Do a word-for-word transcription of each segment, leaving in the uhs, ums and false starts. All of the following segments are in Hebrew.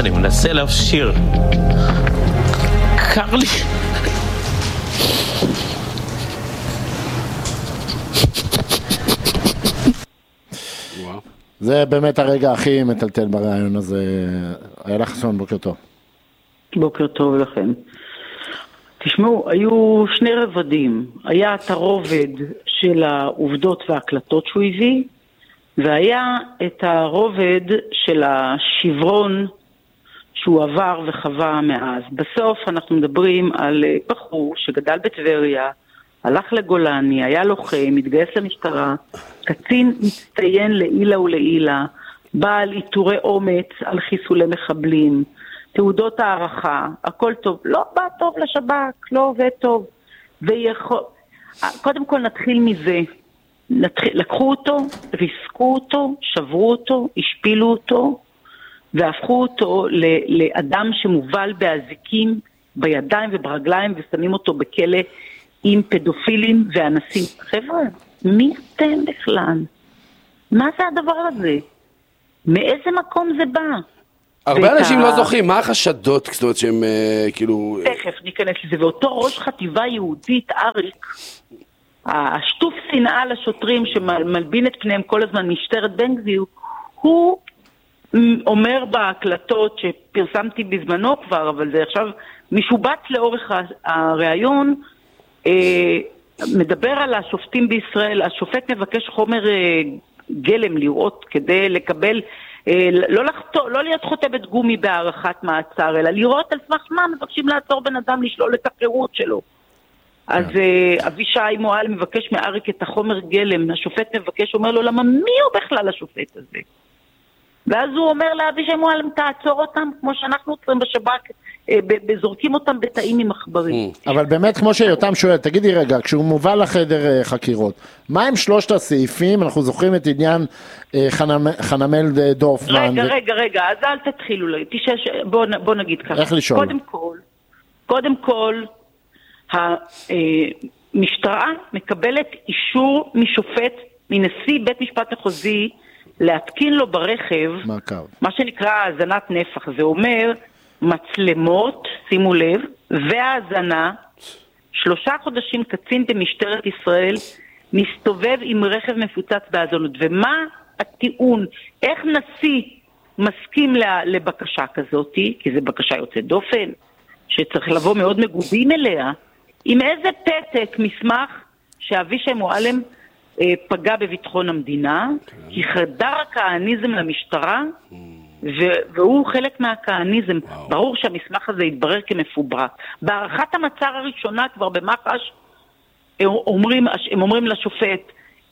אני מנסה להפשיר. קר לי. זה באמת הרגע הכי מטלטל ברעיון הזה. היה לך חסון, בוקר טוב. בוקר טוב לכם. תשמעו, היו שני רבדים. היה את הרובד של העובדות וההקלטות שהוא הביא, והיה את הרובד של השברון שהוא עבר וחווה מאז. בסוף אנחנו מדברים על בחור שגדל בטבריה, הלך לגולני, היה לוחם, התגייס למשטרה, קצין מצטיין לעילה ולעילה, בעל איתורי אומץ על חיסולי מחבלים, תעודות הערכה, הכל טוב, לא בא טוב לשב"כ, לא עובד טוב, ויכול... קודם כל נתחיל מזה, נתחיל... לקחו אותו, ריסקו אותו, שברו אותו, השפילו אותו, והפכו אותו ל... לאדם שמובל באזיקים, בידיים וברגליים, ושמים אותו בכלא עם פדופילים ואנסים. חבר'ה, מי אתם בכלל? מה זה הדבר הזה? מאיזה מקום זה בא? הרבה אנשים לא זוכרים, מה החשדות, זאת אומרת שהם כאילו... תכף ניכנס לזה, ואותו ראש חטיבה יהודית, אריק, השטוף שנאה לשוטרים שמלבין את פניהם כל הזמן משטרת בן גביר, הוא אומר בהקלטות שפרסמתי בזמנו כבר, אבל זה עכשיו משובץ לאורך הרעיון, מדבר על השופטים בישראל, השופט מבקש חומר גלם לראות כדי לקבל, לא לחתור, לא להיות חותמת גומי בהערכת מעצר, אלא לראות על סמך מה מבקשים לעצור בן אדם לשלול את החירות שלו. אז אבישי מועל מבקש מאריק את החומר גלם, השופט מבקש, אומר לו, למה מי הוא בכלל השופט הזה? ואז הוא אומר לאבישי מועלם, תעצור אותם כמו שאנחנו עוצרים בשב"כ, זורקים אותם בתאים עם מחברים. אבל באמת כמו שיותם שואל, תגידי רגע, כשהוא מובל לחדר חקירות, מה הם שלושת הסעיפים? אנחנו זוכרים את עניין חנמל דורפמן. רגע, רגע, רגע, אז אל תתחילו, בוא נגיד ככה. איך לשאול? קודם כל, קודם כל, המשטרה מקבלת אישור משופט, מנשיא בית משפט מחוזי, להתקין לו ברכב, מה שנקרא האזנת נפח. זה אומר מצלמות, שימו לב, והאזנה, שלושה חודשים קצין במשטרת ישראל, מסתובב עם רכב מפוצץ בהאזנות. ומה הטיעון? איך נשיא מסכים לבקשה כזאת, כי זו בקשה יוצאת דופן, שצריך לבוא מאוד מגובים אליה, עם איזה פתק מסמך שאבישי מועלם פגע בביטחון המדינה, כי חדר הכהניזם למשטרה, והוא חלק מהכהניזם. ברור שהמסמך הזה יתברר כמפוברק. בערכת המצר הראשונה כבר במח"ש, אומרים, הם אומרים לשופט,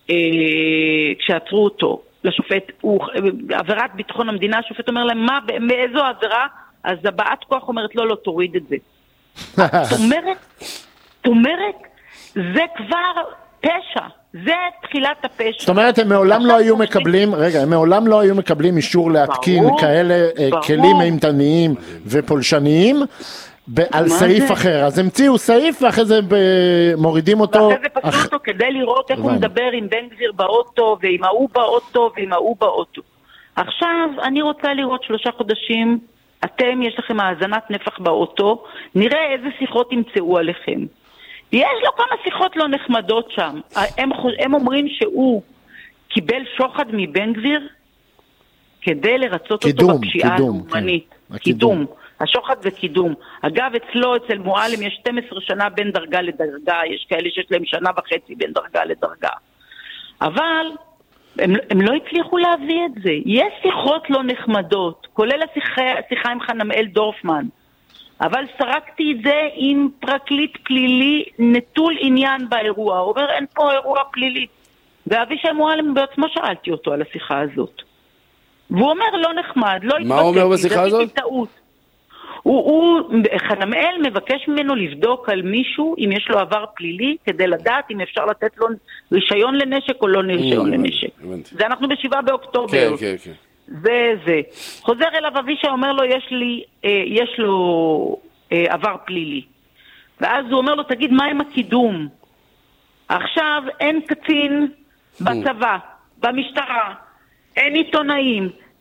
כשעצרו אותו, לשופט, עבירת ביטחון המדינה, השופט אומר להם, מה, מאיזו עבירה? אז הבעת כוח אומרת, לא, לא, תוריד את זה. זאת אומרת, זאת אומרת, זה כבר פשע. זה תחילת הפשע. זאת אומרת, הם מעולם לא היו מקבלים, רגע, הם מעולם לא היו מקבלים אישור להתקין כאלה כלים אימתניים ופולשניים על סעיף אחר. אז המציאו סעיף ואחרי זה מורידים אותו. ואחרי זה פתחו אותו כדי לראות איך הוא מדבר עם בן גביר באוטו ועם ההוא באוטו ועם ההוא באוטו. עכשיו, אני רוצה לראות שלושה חודשים, אתם, יש לכם האזנת נפח באוטו, נראה איזה שיחות ימצאו עליכם. יש לו כמה שיחות לא נחמדות שם. הם, הם אומרים שהוא קיבל שוחד מבן גביר כדי לרצות קידום, אותו בפשיעה הלאומנית. כן. קידום. השוחד זה קידום. אגב, אצלו, אצל מועלם, יש שתים עשרה שנה בין דרגה לדרגה, יש כאלה שיש להם שנה וחצי בין דרגה לדרגה. אבל הם, הם לא הצליחו להביא את זה. יש שיחות לא נחמדות, כולל השיחה, השיחה עם חנמאל דורפמן. אבל סרקתי את זה עם פרקליט פלילי נטול עניין באירוע. הוא אומר, אין פה אירוע פלילי. ואבישי מועלם בעצמו שאלתי אותו על השיחה הזאת. והוא אומר, לא נחמד, לא התבטא. מה הוא אומר בשיחה הזאת? הוא, הוא, חנמאל מבקש ממנו לבדוק על מישהו, אם יש לו עבר פלילי, כדי לדעת אם אפשר לתת לו רישיון לנשק או לא רישיון לנשק. זה אנחנו בשבעה באוקטובר. כן, כן, כן. זה זה. חוזר אליו אבישי, אומר לו, יש לי, אה, יש לו אה, עבר פלילי. ואז הוא אומר לו, תגיד, מה עם הקידום? עכשיו אין קצין בצבא, במשטרה, אין עיתונאים,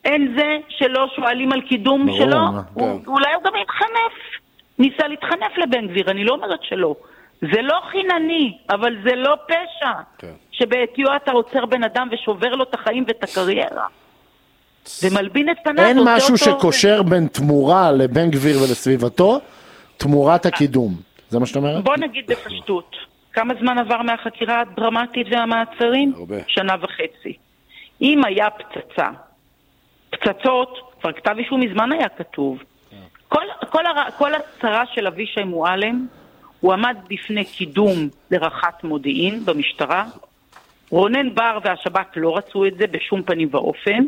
אין זה שלא שואלים על קידום ברור, שלו, מה, הוא, כן. אולי הוא גם יתחנף, ניסה להתחנף לבן גביר, אני לא אומרת שלא. זה לא חינני, אבל זה לא פשע, כן. שבעטיו אתה עוצר בן אדם ושובר לו את החיים ואת הקריירה. ומלבין את פניו. אין עושה משהו אותו- שקושר בין תמורה לבן גביר ולסביבתו, תמורת הקידום. זה מה שאת אומרת? בוא נגיד בפשטות, כמה זמן עבר מהחקירה הדרמטית והמעצרים? הרבה. שנה וחצי. אם היה פצצה, פצצות, כבר כתב אישום מזמן היה כתוב. כל, כל, הר, כל הצרה של אבישי מועלם, הוא עמד בפני קידום לרחת מודיעין במשטרה. רונן בר והשב"כ לא רצו את זה בשום פנים ואופן.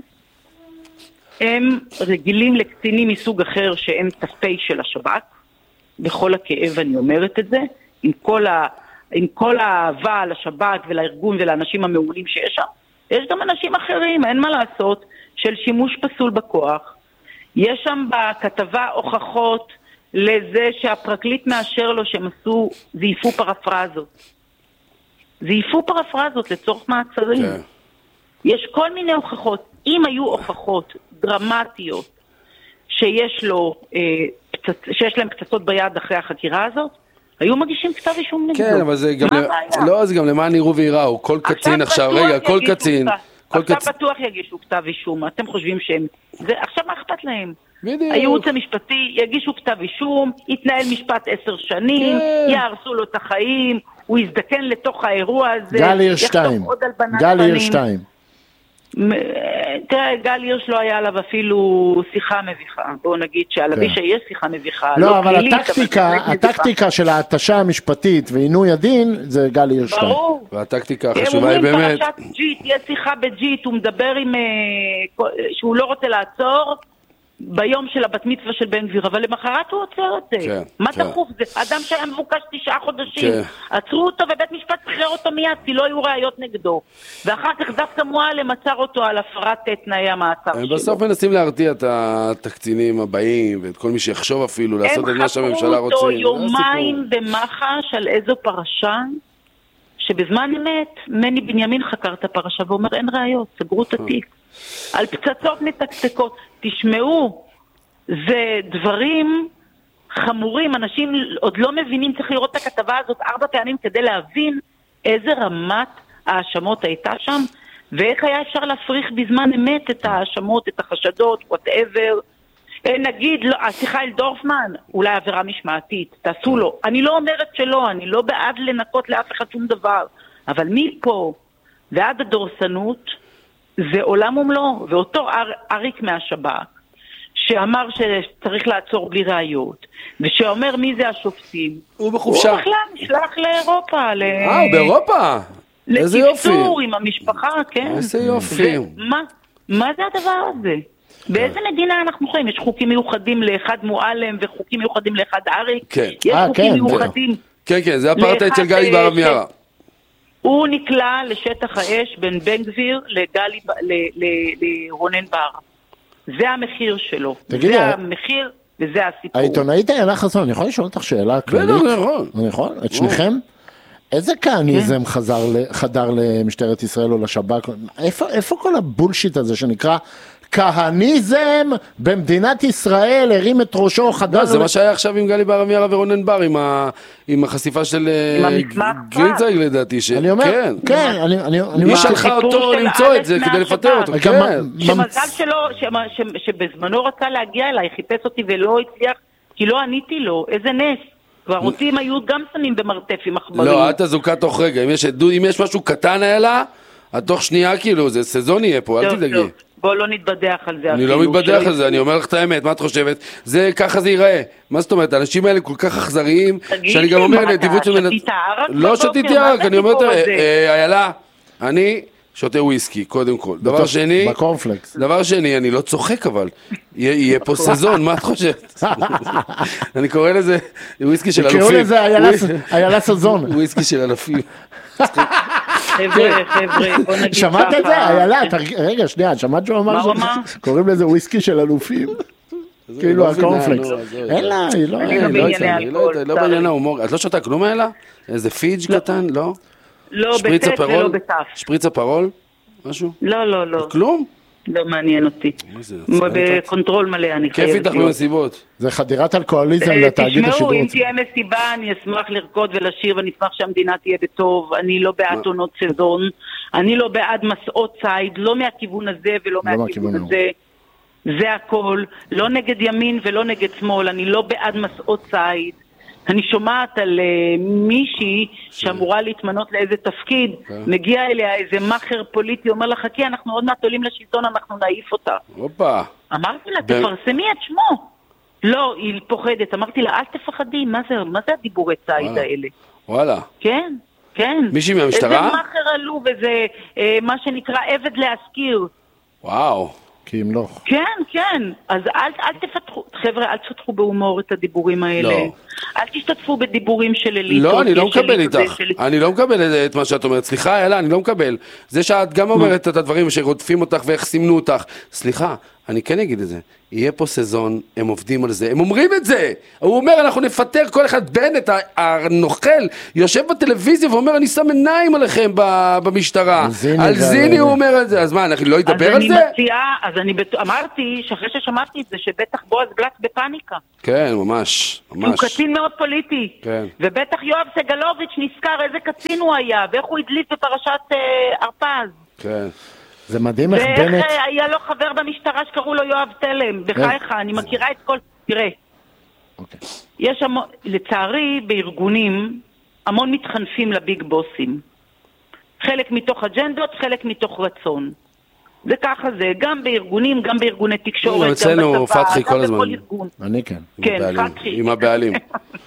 הם רגילים לקצינים מסוג אחר שהם ת"פ של השב"כ. בכל הכאב אני אומרת את זה, עם כל, ה, עם כל האהבה לשב"כ ולארגון ולאנשים המעולים שיש שם. יש גם אנשים אחרים, אין מה לעשות, של שימוש פסול בכוח. יש שם בכתבה הוכחות לזה שהפרקליט מאשר לו שהם עשו, זייפו פרפרזות. זייפו פרפרזות לצורך מעצרים. כן. יש כל מיני הוכחות. אם היו הוכחות דרמטיות שיש לו, אה, פצצ... שיש להם פצצות ביד אחרי החקירה הזאת, היו מגישים כתב אישום נגדו. כן, אבל זה גם, מה ל... הבעיה? לא, זה גם למען יראו ויראו, כל קצין עכשיו, בטוח רגע, כל יגישו קצין, כתב- כל עכשיו קצין, בטוח יגישו כתב אישום, אתם חושבים שהם, זה, עכשיו מה אכפת להם? בדיוק. הייעוץ המשפטי יגישו כתב אישום, יתנהל משפט עשר שנים, כן. יהרסו לו את החיים, הוא יזדקן לתוך האירוע הזה, גל הירש יחשוב שתיים. עוד על בנת גל פנים. הירש שתיים. מ- תראה, גל הירש לא היה עליו אפילו שיחה מביכה. בואו נגיד שעל אבישי יש שיחה מביכה. לא, אבל פלילית, הטקטיקה, בהחלט מביכה. הטקטיקה של ההתשה המשפטית ועינוי הדין, זה גל הירש שתיים. ברור. והטקטיקה הם החשובה היא אומרים באמת, פרשת ג'יט, יש שיחה בג'יט, הוא מדבר עם... אה, כל- שהוא לא רוצה לעצור ביום של הבת מצווה של בן גביר, אבל למחרת הוא עוצר את זה. כן, מה כן. דחוף? זה אדם שהיה מבוקש תשעה חודשים. כן. עצרו אותו ובית משפט שחרר אותו מיד, כי לא היו ראיות נגדו. ואחר כך דווקא מועלם עצר אותו על הפרת תנאי המעצר הם שלו. בסוף מנסים להרתיע את הקצינים הבאים, ואת כל מי שיחשוב אפילו לעשות את מה שהממשלה הם חקרו רוצים. אותו זה יומיים הסיפור. במח"ש על איזו פרשה, שבזמן אמת מני בנימין חקר את הפרשה ואומר אין ראיות, סגרו את התיק. על פצצות מתקתקות. תשמעו, זה דברים חמורים, אנשים עוד לא מבינים, צריך לראות את הכתבה הזאת ארבע פעמים כדי להבין איזה רמת האשמות הייתה שם, ואיך היה אפשר להפריך בזמן אמת את האשמות, את החשדות, whatever. נגיד, לא, השיחה אל דורפמן, אולי עבירה משמעתית, תעשו לו. אני לא אומרת שלא, אני לא בעד לנקות לאף אחד שום דבר, אבל מפה ועד הדורסנות זה עולם ומלואו, ואותו אר, אריק מהשב"כ, שאמר שצריך לעצור בלי ראיות, ושאומר מי זה השופטים, הוא בחופשה. הוא בכלל נשלח לאירופה, ל... אה, הוא באירופה? איזה יופי. לקיצור עם המשפחה, כן. איזה יופי. מה, מה זה הדבר הזה? באיזה מדינה אנחנו חיים? יש חוקים מיוחדים לאחד מועלם וחוקים מיוחדים לאחד אריק? כן. יש אה, חוקים כן, מיוחדים. כן, כן, זה אפרטהייד לאחד, של גלי אה, בהרב ש- מיארה. הוא נקלע לשטח האש בין בן גביר לגלי, ל- ל- לרונן בר. זה המחיר שלו. תגידי, זה אה, המחיר וזה הסיפור. העיתונאית איילה חסון, אני יכול לשאול אותך שאלה כללית? בטח, נכון. אני יכול? את שניכם? איזה כהניזם חזר ל- חדר למשטרת ישראל או לשב"כ? איפה, איפה כל הבולשיט הזה שנקרא כהניזם במדינת ישראל, הרים את ראשו, חדר... לא, זה ל- מה שהיה עכשיו עם גלי בהרב מיארה ורונן בר, עם ה- עם החשיפה של עם אה, המסמך גרינצייג לדעתי. ש- אני אומר, כן. כן, אני, אני, אני מי אומר, שלחה הסיפור אותו של למצוא את אלכס זה כדי מהשב"כ. לפטר אותו, גם כן. מה- שמזל שלו, שמה- ש- שבזמנו רצה להגיע אליי, חיפש אותי ולא הצליח, כי לא עניתי לו, איזה נס. כבר אותי הם היו גם שמים במרתף עם עכברים. לא, את אזוקה תוך רגע, אם יש עדות- אם יש משהו קטן היה לה, את תוך שנייה כאילו, זה סזון יהיה פה, אל טוב, תדאגי. טוב, בוא לא נתבדח על זה. אני לא אפילו, מתבדח שלא על זה, אני אומר לך את האמת, מה את חושבת? זה, ככה זה ייראה. מה זאת אומרת, האנשים האלה כל כך אכזריים, תגיד שאני לי, גם אומר, מה, אתה נדיבות של... שתית ערק לא בבוקר? שתיתי מה ערק, זה אני אומר, הדיבור הזה? אה, איילה, אני שותה וויסקי, קודם כל. דבר בתוך- שני, בקורנפלקס. דבר שני, אני לא צוחק אבל, יהיה יהיה פה סזון, מה את חושבת? אני קורא לזה וויסקי של אלופים. קראו לזה איילה- וויס- איילה סזון. וויסקי של אלופים. חבר'ה, חבר'ה, בוא נגיד שמעת את זה? ככה. איילה, תרג- רגע, שנייה, שמעת שהוא אמר מה הוא ש- אמר? קוראים לזה וויסקי של אלופים? כאילו לא מבינה, הקורנפלקס. נו, עזוב, אין לה, היא לא... אני אה, גם לא בענייני יצא לי, לא אלכוהול, יצא, לא צערי. בעניין ההומור. את לא שותה כלום האלה? איזה פיג' קטן? לא? לא שפריץ בטט ולא הפרול? בתף. שפריץ הפרול? משהו? לא, לא, לא. כלום? לא מעניין אותי. בקונטרול מלא אני חייבת. כיף איתך במסיבות. זה חדירת אלכוהוליזם לתאגיד השידור. תשמעו, אם תהיה מסיבה, אני אשמח לרקוד ולשיר, ואני אשמח שהמדינה תהיה בטוב. אני לא בעד עונות סזון, אני לא בעד מסעות ציד, לא מהכיוון הזה ולא מהכיוון הזה. זה הכל, לא נגד ימין ולא נגד שמאל, אני לא בעד מסעות ציד. אני שומעת על uh, מישהי שאמורה להתמנות לאיזה תפקיד, okay. מגיע אליה איזה מאחר פוליטי, אומר לה, חכי, אנחנו עוד מעט עולים לשלטון, אנחנו נעיף אותה. אופה. אמרתי לה, תפרסמי את שמו. לא, היא פוחדת. אמרתי לה, אל תפחדי, מה זה, מה זה הדיבורי ציד האלה? וואלה. כן, כן. מישהי מהמשטרה? איזה מאחר עלו, וזה אה, מה שנקרא עבד להזכיר. וואו. כי אם לא. כן, כן. אז אל, אל תפתחו, חבר'ה, אל תפתחו בהומור את הדיבורים האלה. לא. אל תשתתפו בדיבורים של אליטות. לא, אני לא מקבל איתך. אני לא מקבל את מה שאת אומרת. סליחה, אלה, אני לא מקבל. זה שאת גם אומרת את הדברים שרודפים אותך ואיך סימנו אותך. סליחה, אני כן אגיד את זה. יהיה פה סזון, הם עובדים על זה, הם אומרים את זה. הוא אומר, אנחנו נפטר כל אחד. בנט, הנוכל, יושב בטלוויזיה ואומר, אני שם עיניים עליכם במשטרה. על זיני הוא אומר את זה. אז מה, אנחנו לא ידבר על זה? אז אני מציעה, אז אני אמרתי, שאחרי ששמעתי את זה, שבטח בועז גלץ בפאניקה. כן, ממש, ממש. הוא קצין מאוד פוליטי. כן. ובטח יואב סגלוביץ' נזכר איזה קצין הוא היה, ואיך הוא הדליף בפרשת הרפז. כן. זה מדהים איך בנט... ואיך היה לו חבר במשטרה שקראו לו יואב תלם, בחייך, אני מכירה את כל... תראה, יש המון, לצערי בארגונים, המון מתחנפים לביג בוסים. חלק מתוך אג'נדות, חלק מתוך רצון. זה ככה זה, גם בארגונים, גם בארגוני תקשורת, אצלנו פתחי כל הזמן. אני כן. כן, פתחי. עם הבעלים.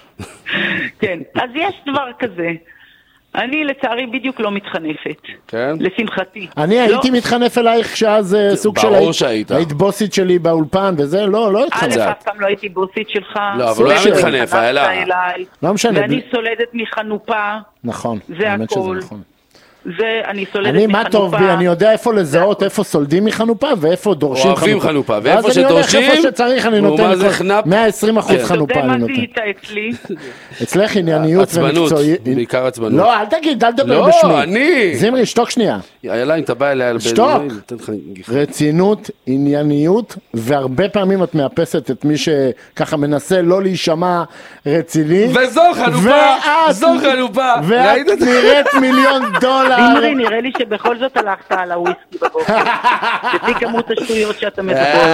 כן, אז יש דבר כזה. אני לצערי בדיוק לא מתחנפת. כן? לשמחתי. אני הייתי מתחנף אלייך שאז סוג של... ברור שהיית. היית בוסית שלי באולפן וזה, לא, לא התחנף. א', אף פעם לא הייתי בוסית שלך. לא, אבל לא היה מתחנף, היה לה. לא משנה. ואני סולדת מחנופה. נכון. זה הכל. זה, אני סולדת אני, מחנופה. מה טוב בי, אני יודע איפה לזהות, איפה סולדים מחנופה, ואיפה דורשים חנופה. אוהבים חנופה, ואיפה שדורשים, ואז אני הולך איפה שצריך, אני נותן מאה ועשרים אחוז חנופה. אתה יודע מה זיהית אצלי? אצלך ענייניות ומקצועיות. בעיקר עצבנות. לא, אל תגיד, אל תדבר בשמי. לא, אני. זמרי, שתוק שנייה. יאללה, אם אתה בא אליה... שתוק. רצינות, ענייניות, והרבה פעמים את מאפסת את מי שככה מנסה לא להישמע רציני. וזו חנופה, זו חנופה. ואת נראית מיליון דולר. זמרי, נראה לי שבכל זאת הלכת על הוויסקי בבוקר. לפי כמות השטויות שאתה מדבר.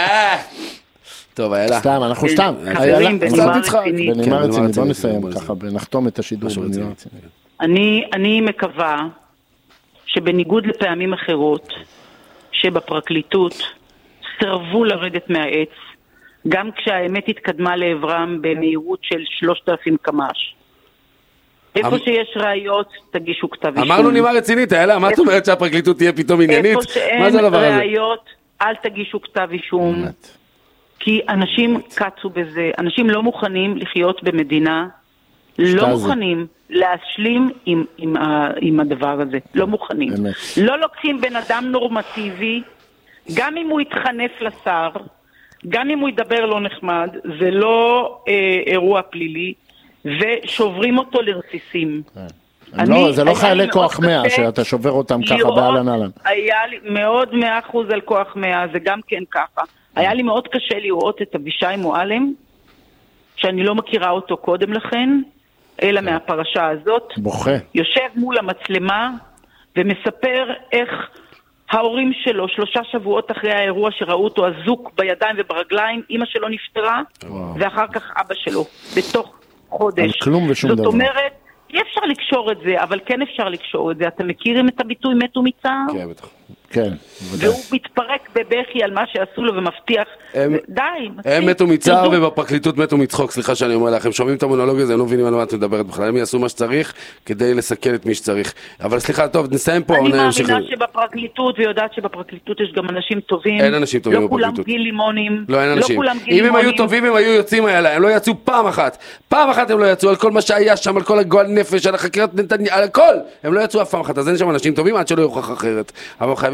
טוב, איילה. סתם, אנחנו סתם. חברים, בנימה רצינית. בנימה רצינית, בוא נסיים ככה, ונחתום את השידור בנימה רצינית. אני מקווה שבניגוד לפעמים אחרות, שבפרקליטות סרבו לרדת מהעץ, גם כשהאמת התקדמה לעברם במהירות של שלושת אלפים קמ"ש. איפה שיש ראיות, תגישו כתב אישום. אמרנו נימה רצינית, איילה, מה את אומרת שהפרקליטות תהיה פתאום עניינית? איפה שאין ראיות, אל תגישו כתב אישום. כי אנשים קצו בזה, אנשים לא מוכנים לחיות במדינה, לא מוכנים להשלים עם, עם, עם הדבר הזה, לא מוכנים. באמת. לא לוקחים בן אדם נורמטיבי, גם אם הוא יתחנף לשר, גם אם הוא ידבר לא נחמד, זה לא אה, אירוע פלילי, ושוברים אותו לרסיסים. אני, לא, זה לא חיילי כוח מאה, שאתה שובר אותם ככה באלן אלן. היה לי מאוד מאה אחוז על כוח מאה, זה גם כן ככה. היה לי מאוד קשה לראות את אבישי מועלם, שאני לא מכירה אותו קודם לכן, אלא מהפרשה הזאת. בוכה. יושב מול המצלמה ומספר איך ההורים שלו, שלושה שבועות אחרי האירוע שראו אותו אזוק בידיים וברגליים, אמא שלו נפטרה, וואו. ואחר כך אבא שלו, בתוך חודש. על כלום ושום זאת דבר. זאת אומרת, אי אפשר לקשור את זה, אבל כן אפשר לקשור את זה. אתם מכירים את הביטוי מתו מצער? כן, בטח. כן. והוא מתפרק בבכי על מה שעשו לו ומבטיח, הם, די. הם מתו מצער ובפרקליטות מתו מצחוק, סליחה שאני אומר לכם, שומעים את המונולוג הזה, הם לא מבינים על מה את מדברת בכלל, הם יעשו מה שצריך כדי לסכן את מי שצריך. אבל סליחה, טוב, נסיים פה. אני מאמינה שבפרקליטות, ויודעת שבפרקליטות יש גם אנשים טובים. אין אנשים טובים בפרקליטות. לא כולם גיל לימונים. לא, אין אנשים. אם הם היו טובים, הם היו יוצאים עליה, הם לא יצאו פעם אחת. פעם אחת הם לא יצאו על כל מה שהיה שם, על כל הגועל נפש, על החקירת נתניה, על הכל. הם לא יצאו אף פעם אחת. אז אין שם אנשים טובים עד שלא יוכח אחרת. אבל חייבים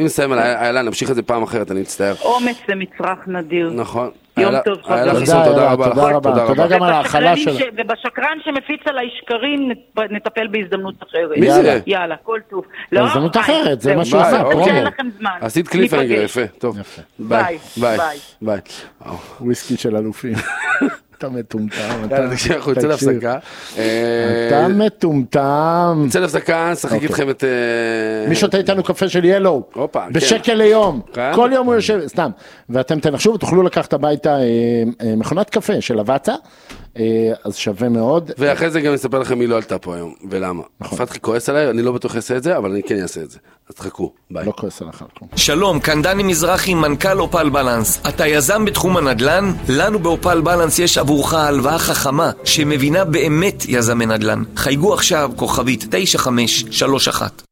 מסיים על איילה, נמשיך את זה פעם אחרת, אני מצטער. אומץ זה מצרך נדיר. נכון. יום טוב חברים. תודה רבה, תודה רבה, תודה גם על ההכלה שלה. ובשקרן שמפיץ עליי שקרים נטפל בהזדמנות אחרת. מי זה? יאללה, כל טוב. בהזדמנות אחרת, זה מה שעושה. אין לכם זמן. עשית קליפהנגר, יפה, טוב. ביי. ביי. ביי. וויסקי של אלופים. אתה מטומטם. אנחנו יוצא להפסקה. אתה מטומטם. יוצא להפסקה, שחק איתכם את... מי שותה איתנו קפה של ילו? בשקל ליום. כל יום הוא יושב, סתם. ואתם תנחשו ותוכלו לקחת הביתה מכונת קפה של הוואטה. אז שווה מאוד. ואחרי זה גם נספר לכם מי לא עלתה פה היום, ולמה. פתחי כועס עליי, אני לא בטוח אעשה את זה, אבל אני כן אעשה את זה. אז תחכו, ביי. לא כועס עליך. שלום, כאן דני מזרחי, מנכ"ל אופל בלנס. אתה יזם בתחום הנדל"ן? לנו באופל בלנס יש עבורך הלוואה חכמה, שמבינה באמת יזמי נדל"ן. חייגו עכשיו כוכבית תשע חמש שלוש אחת.